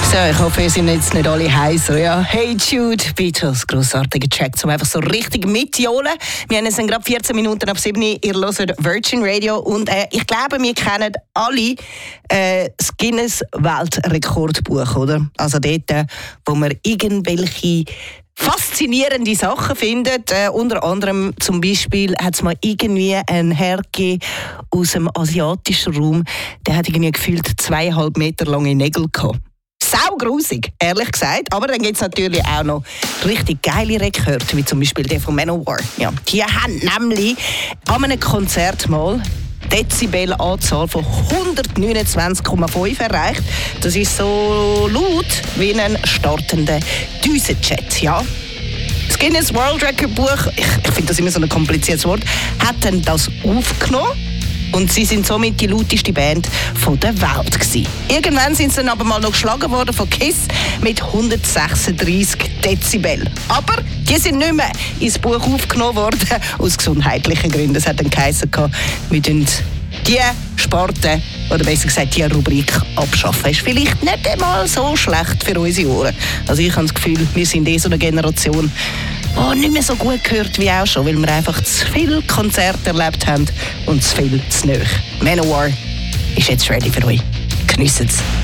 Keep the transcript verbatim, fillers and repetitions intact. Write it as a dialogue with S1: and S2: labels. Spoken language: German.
S1: So, ich hoffe, ihr seid jetzt nicht alle heiser. Ja. Hey Jude, Beatles, grossartiger Track, um einfach so richtig mitjohlen. Wir haben es gerade vierzehn Minuten ab sieben. Ihr hört Virgin Radio und äh, ich glaube, wir kennen alle äh, das Guinness-Weltrekordbuch, oder? Also dort, wo man irgendwelche faszinierende Sachen findet. Äh, unter anderem zum Beispiel hat es mal irgendwie einen Herr gegeben aus dem asiatischen Raum, der hat irgendwie gefühlt zweieinhalb Meter lange Nägel gehabt. Saugrusig, ehrlich gesagt. Aber dann gibt es natürlich auch noch richtig geile Rekorde, wie zum Beispiel der von Manowar. Ja, die haben nämlich an einem Konzert mal Dezibelanzahl von hundertneunundzwanzig Komma fünf erreicht. Das ist so laut wie ein startender Düsenjet. Ja. Das Guinness World Record Buch, ich, ich finde das immer so ein kompliziertes Wort, hat dann das aufgenommen. Und sie sind somit die lauteste Band von der Welt gewesen. Irgendwann sind sie dann aber mal noch geschlagen worden von Kiss mit hundertsechsunddreißig Dezibel. Aber die sind nicht mehr ins Buch aufgenommen worden, aus gesundheitlichen Gründen. Es hat dann geheißen, wir tun die Sparte, oder besser gesagt die Rubrik abschaffen. Ist vielleicht nicht einmal so schlecht für unsere Ohren. Also ich habe das Gefühl, wir sind eh so eine Generation, die nicht mehr so gut gehört wie auch schon, weil wir einfach zu viele Konzerte erlebt haben und zu viel zu nahe. Manowar ist jetzt ready für euch. Geniessen es.